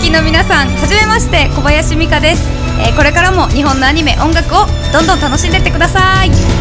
きの皆さん、はじめまして、小林美香です。これからも日本のアニメ、音楽をどんどん楽しんでってください。